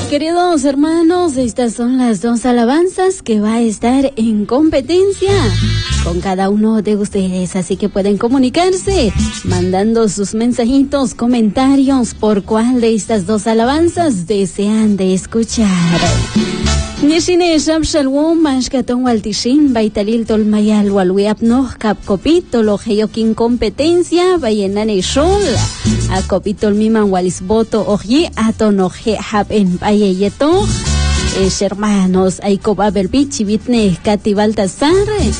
Queridos hermanos, estas son las 2 alabanzas que va a estar en competencia con cada uno de ustedes, así que pueden comunicarse mandando sus mensajitos, comentarios por cuál de estas 2 alabanzas desean de escuchar. Nishine Shabshalwom Mashkaton Waltishin Baitalil Tolmayal Walwiapno Kapkopito Lojeyokin competencia Bayenane Shol a Kopitol Miman Walisboto Oji Atonoje Haben Bayeyeto hermanos Aikoba Belpichi Vitne Kati Baltasar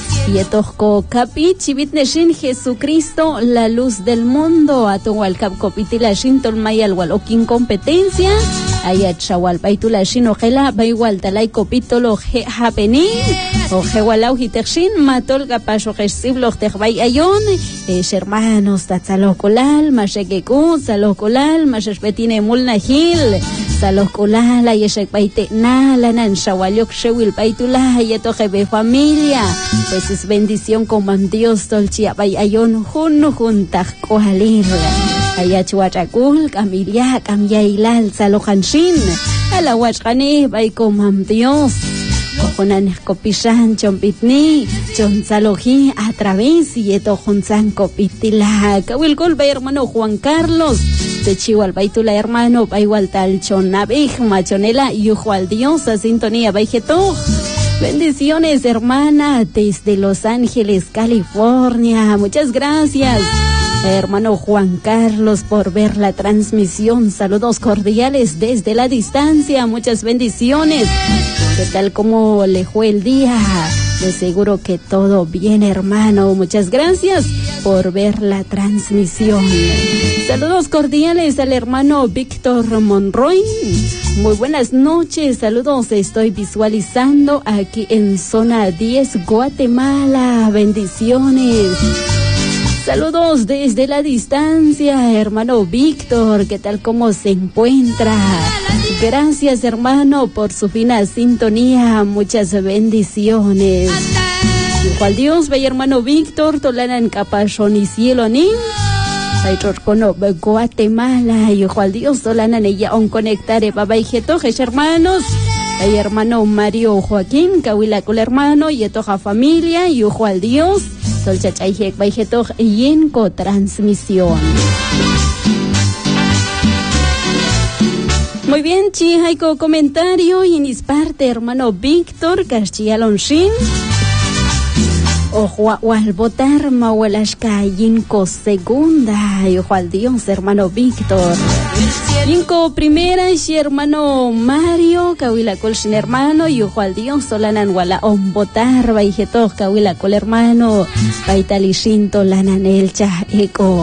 Yetojo Kapichi Vitne Shin Jesucristo la luz del mundo Atonwal Kapkopitila Shin Tolmayal Walokin competencia Ayat Shawal Baitula Shin Ojela Baigual Talay Kopitolo Hapeni Ojewalau Hitershin Matol Gapasho Gesiblo Tegbay Ayon hermanos Tatzalokolal Mashekeku Tzalokolal Mashespetine Mulnahil Tzalokolal Ayeshek Baite Nalanan Shawaliok Shewil Baitula Yetoje familia pues es bendición con Dios Tolchia Bay Ayon Juntaj Kohalir Ayachuachakul, Camilia, Camyailal, Salohanshin, Alawachane, Baikomam Dios, Ojonan Copishan, Chompitni, Chonsaloji, a través y Etojonsan Copitila, Kawilgol, hermano Juan Carlos, Techiwal Baitula, hermano, Baiwal Tal Chonabej, Machonela, Yujual Dios, a sintonía, Baijeto. Bendiciones, hermana, desde Los Ángeles, California. Muchas gracias. Hermano Juan Carlos, por ver la transmisión. Saludos cordiales desde la distancia. Muchas bendiciones. ¿Qué tal como le fue el día? De seguro que todo bien, hermano. Muchas gracias por ver la transmisión. Saludos cordiales al hermano Víctor Monroy. Muy buenas noches. Saludos. Estoy visualizando aquí en zona 10, Guatemala. Bendiciones. Saludos desde la distancia, hermano Víctor, ¿qué tal cómo se encuentra? Gracias, hermano, por su fina sintonía, muchas bendiciones. Igual Dios, ve hermano Víctor, Tolana en Capachón y Cielo, ¿ni? Aytorcono, Guatemala, igual Dios, Tolana en ella, on conectare, babaijetojes, hermanos. Hay hermano Mario Joaquín, Kawila con hermano, y etoja familia, y igual Dios. Solchachayjek Baijetoj Yenko transmisión. Muy bien, Chihaiko comentario y en parte hermano Víctor Castellalonshin. Ojo al votar Mawelashka Yenko segunda. Y ojo al Dios, hermano Víctor. Yenko primera y hermano Mario, Kawila Colshin hermano, y ojo al Dios, Solanan Wala on votar, Baijetok, Kawila Col hermano, Baitalishin Tolanan Elcha Eco.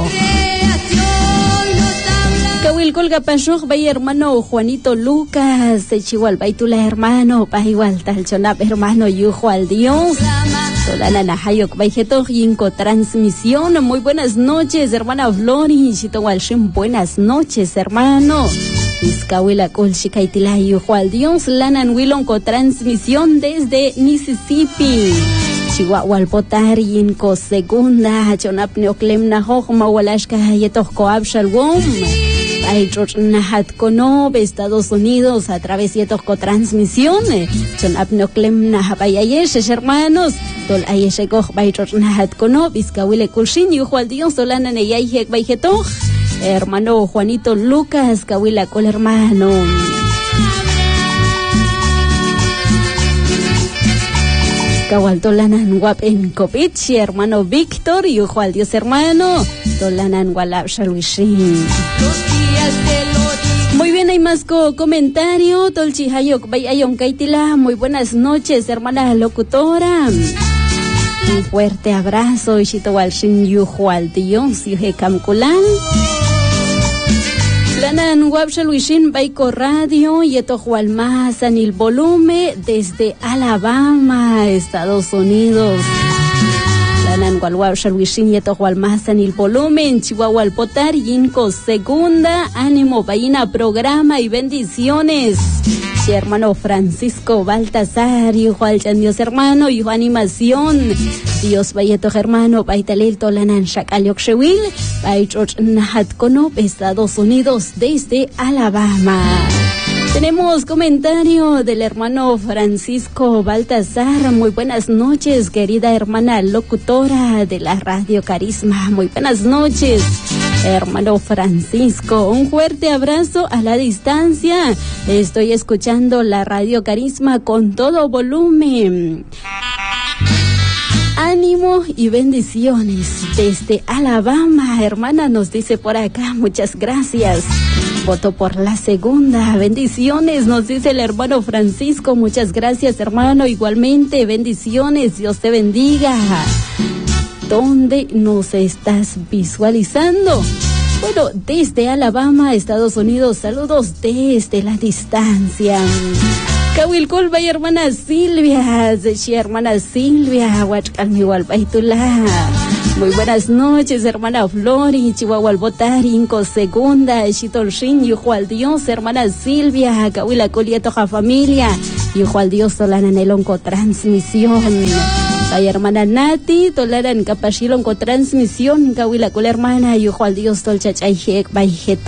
Kawil Colga Pashok, Bay hermano Juanito Lucas, Chihual Baitula hermano, Baiwal Talchonap hermano, y ojo al Dios. Solana Hayok Baijetok Yenko transmisión. Muy buenas noches, hermana Flori. Chitowalshim, buenas noches, hermano. Izkawila Colchicaitila y Juan Dios. Lanan Wilonco transmisión desde Mississippi. Chihuahua Alpotar Yenko segunda. Chonapneoclem Nahok Mawalashka Yetok Abshalwom. Nahat Konob, Estados Unidos, a través de Yetok transmisión. Chonapneoclem Nahabayayesh, hermanos. Tol Ayeshekoj Baitor Nahat Konob, Izkawile Kulshin, Yujual Dios, Solana Neyayjek Baijetoj. Hermano Juanito Lucas, Kawila Col hermano. Kawal Tolanan Wap en Kopichi, hermano Víctor, Yujual Dios hermano. Tolanan Walab Shalwishin. Muy bien, hay más comentario. Tolchi Hayok Bayayon Kaitila. Muy buenas noches, hermana locutora. Un fuerte abrazo. Ishito Walshin Yujual Dios, Yuhekam Kulan. Lanan Wabshaluishin Baiko Radio. Yetojual más en el volumen desde Alabama, Estados Unidos. Lanan Wabshaluishin Yetojual más en el volumen. Chihuahua Alpotar Yinko segunda. Ánimo, Bayina programa y bendiciones. Sí, hermano Francisco Baltasar, y Juan Dios hermano, y animación. Dios Bayeto hermano, Baitalil Tolanan Shakaliok Shewil, Baitroch Nahat Konob, Estados Unidos, desde Alabama. Tenemos comentario del hermano Francisco Baltasar. Muy buenas noches, querida hermana locutora de la Radio Carisma. Muy buenas noches, hermano Francisco. Un fuerte abrazo a la distancia. Estoy escuchando la Radio Carisma con todo volumen. Ánimo y bendiciones desde Alabama, hermana, nos dice por acá. Muchas gracias. Voto por la segunda. Bendiciones, nos dice el hermano Francisco. Muchas gracias, hermano. Igualmente, bendiciones. Dios te bendiga. ¿Dónde nos estás visualizando? Bueno, desde Alabama, Estados Unidos. Saludos desde la distancia. Kawilkulba y hermana Silvia, hermana Silvia, muy buenas noches, hermana Flori, Chihuahua Albotari, Inco Segunda, Chitolshin, Yujo al Dios, hermana Silvia, Kawila Colietoja Familia, Yujo al Dios, Solana en el Onco Transmisión. Ay, hermana Nati, Tolara en Capachilonco Transmisión, Kawila Col hermana, Yujo al Dios, Tolchachayek, Baijet.